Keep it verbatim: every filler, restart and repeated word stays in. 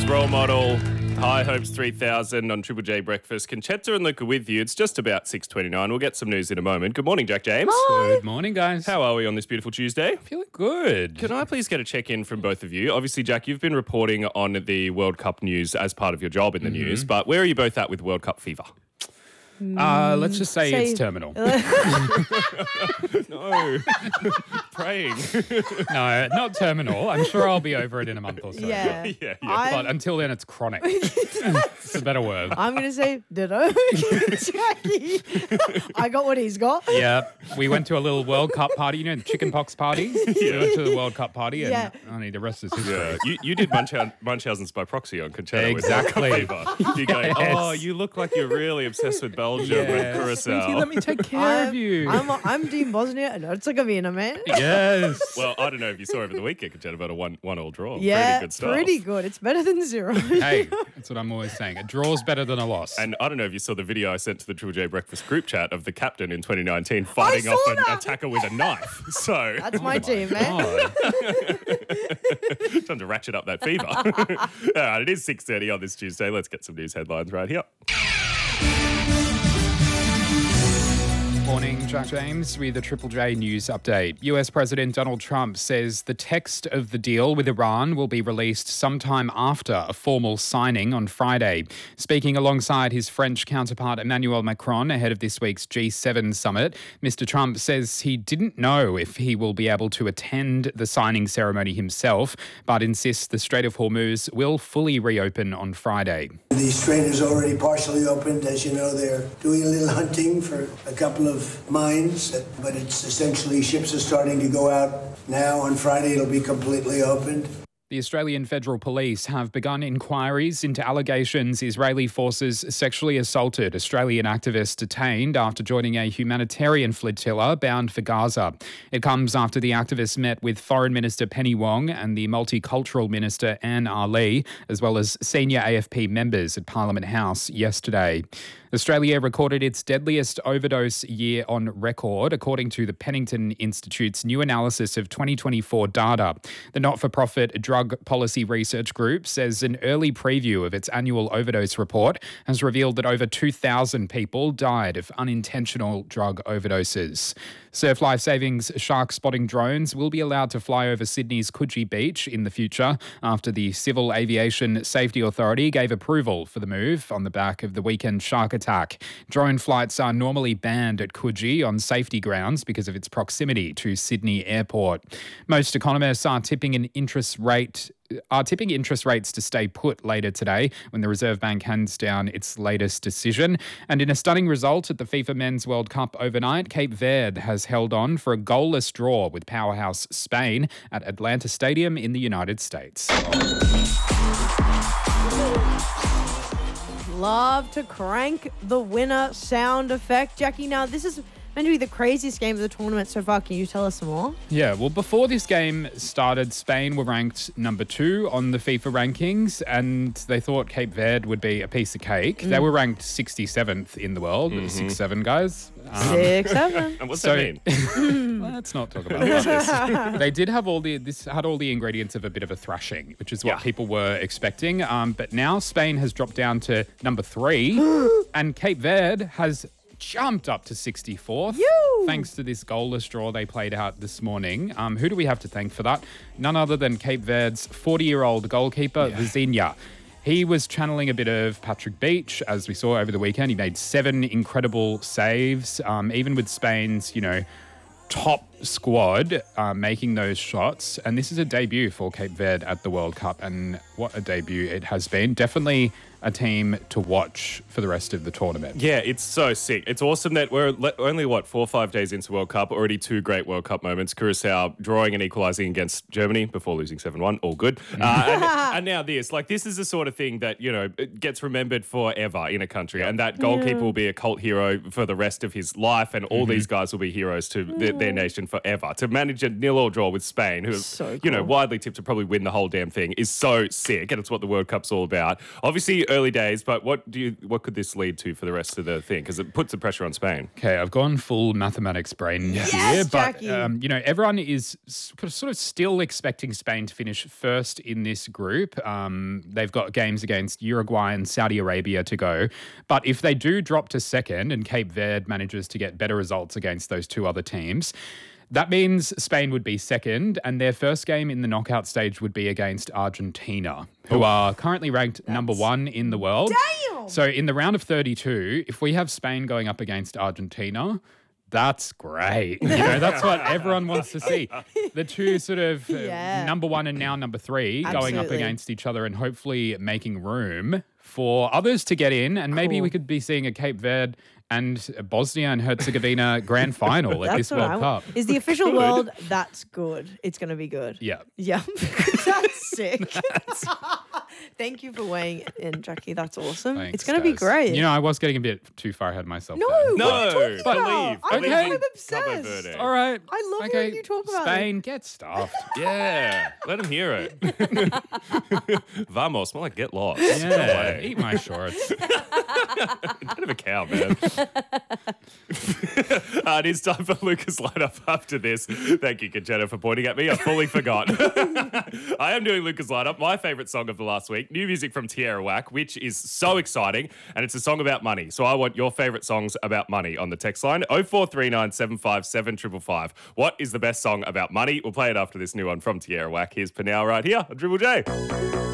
role model. High Hopes three thousand on Triple J Breakfast. Conchetta and Luca with you. It's just about six twenty-nine. We'll get some news in a moment. Good morning, Jack James. Hi. Good morning, guys. How are we on this beautiful Tuesday? Feeling good. Can I please get a check-in from both of you? Obviously, Jack, you've been reporting on the World Cup news as part of your job in the Mm-hmm. news, but where are you both at with World Cup fever? Uh, let's just say, Say- it's terminal. No. Praying. No, not terminal. I'm sure I'll be over it in a month or so. Yeah. yeah, yeah. I- But until then, it's chronic. It's a better word. I'm going to say ditto. Jackie. I got what he's got. Yeah, we went to a little World Cup party. You know, the chicken pox party? We went to the World Cup party, and Yeah. I need the rest is history. Yeah, you, you did Munchausen, Munchausen's by proxy on Conchetta Exactly. with World Cup fever. You go, Yes. oh, you look like you're really obsessed with Belgium and Yeah. Curacao. Sweetie, let me take care I'm, of you. I'm, I'm Team Bosnia and Herzegovina, man. Yes. Well, I don't know if you saw over the weekend, Conchetta, about a one one all draw. Yeah, pretty good stuff. pretty good. It's better than zero. Hey, that's what I'm always saying. A draw's better than a loss. And I don't know if you saw the video I sent to the Triple J Breakfast group chat of the captain in twenty nineteen fighting saw off an that. attacker with a knife. So That's my team, man. God. trying to ratchet up that fever. All right, it is six thirty on this Tuesday. Let's get some news headlines right here. Morning, Jack James with the Triple J News Update. U S President Donald Trump says the text of the deal with Iran will be released sometime after a formal signing on Friday. Speaking alongside his French counterpart Emmanuel Macron ahead of this week's G seven summit, Mister Trump says he didn't know if he will be able to attend the signing ceremony himself, but insists the Strait of Hormuz will fully reopen on Friday. The strait is already partially opened. As you know, they're doing a little hunting for a couple of mines, but it's essentially ships are starting to go out now. On Friday, it'll be completely opened. The Australian Federal Police have begun inquiries into allegations Israeli forces sexually assaulted Australian activists detained after joining a humanitarian flotilla bound for Gaza. It comes after the activists met with Foreign Minister Penny Wong and the Multicultural Minister Anne Ali, as well as senior A F P members at Parliament House yesterday. Australia recorded its deadliest overdose year on record, according to the Pennington Institute's new analysis of twenty twenty-four data. The not-for-profit Drug Policy Research Group says an early preview of its annual overdose report has revealed that over two thousand people died of unintentional drug overdoses. Surf Life Saving's shark spotting drones will be allowed to fly over Sydney's Coogee Beach in the future after the Civil Aviation Safety Authority gave approval for the move on the back of the weekend shark attack. Drone flights are normally banned at Coogee on safety grounds because of its proximity to Sydney Airport. Most economists are tipping an interest rate are tipping interest rates to stay put later today when the Reserve Bank hands down its latest decision. And in a stunning result at the FIFA Men's World Cup overnight, Cape Verde has held on for a goalless draw with powerhouse Spain at Atlanta Stadium in the United States. Love to crank the winner sound effect. Jackie, now this is meant to be the craziest game of the tournament so far. Can you tell us some more? Yeah, well, before this game started, Spain were ranked number two on the FIFA rankings, and they thought Cape Verde would be a piece of cake. They were ranked sixty-seventh in the world, mm-hmm. six seven guys. Um, Six, seven. And what's So- that mean? Let's not talk about that. They did have all the this had all the ingredients of a bit of a thrashing, which is what Yeah. people were expecting. Um, but now Spain has dropped down to number three, and Cape Verde has jumped up to sixty-fourth. Yoo! Thanks to this goalless draw they played out this morning. Um, who do we have to thank for that? None other than Cape Verde's forty-year-old goalkeeper, Vizinha. He was channeling a bit of Patrick Beach, as we saw over the weekend. He made seven incredible saves, um, even with Spain's, you know, top squad uh, making those shots. And this is a debut for Cape Verde at the World Cup, and what a debut it has been. Definitely a team to watch for the rest of the tournament. Yeah, it's so sick. It's awesome that we're le- only, what, four or five days into World Cup, already two great World Cup moments. Curacao drawing and equalising against Germany before losing seven one, all good. Uh, and, and now this. Like, this is the sort of thing that, you know, it gets remembered forever in a country, and that goalkeeper will be a cult hero for the rest of his life, and all these guys will be heroes to their, their nation forever. To manage a nil-all draw with Spain, who, So you know, cool. widely tipped to probably win the whole damn thing, is so sick, and it's what the World Cup's all about. Obviously, early days, but what do you? What could this lead to for the rest of the thing? Because it puts the pressure on Spain. Okay, I've gone full mathematics brain Yes, here, but Jackie. um, you know, everyone is s- sort of still expecting Spain to finish first in this group. Um, they've got games against Uruguay and Saudi Arabia to go, but if they do drop to second and Cape Verde manages to get better results against those two other teams, that means Spain would be second, and their first game in the knockout stage would be against Argentina, who are currently ranked number one in the world. Damn! So in the round of thirty-two, if we have Spain going up against Argentina, that's great. You know, that's what everyone wants to see. The two sort of uh, Yeah. number one and now number three going up Absolutely. against each other and hopefully making room for others to get in. And maybe Cool. we could be seeing a Cape Verde and Bosnia and Herzegovina grand final at this what I World want. Cup. Is the official world? That's good. It's going to be good. Yeah. Yeah. That's sick. Thank you for weighing in, Jackie. That's awesome. Thanks, it's going to be guys. great. You know, I was getting a bit too far ahead of myself. no, there. No, what are you talking but about? believe- I'm, believe I'm in Cabo obsessed. Verde. All right. I love okay. hearing you talk about Spain, it. get stuffed. Yeah, let him hear it. Vamos, more like get lost. Yeah, Go away. eat my shorts. Bit of a cow, man. uh, it is time for Lucas lineup after this. Thank you, Conchetta, for pointing at me. I fully forgot. I am doing Lucas lineup, my favourite song of the last week. New music from Tierra Whack, which is so exciting, and it's a song about money. So I want your favourite songs about money on the text line oh four three nine, seven five seven, five five five. What is the best song about money? We'll play it after this new one from Tierra Whack. Here's Panau right here on Triple J.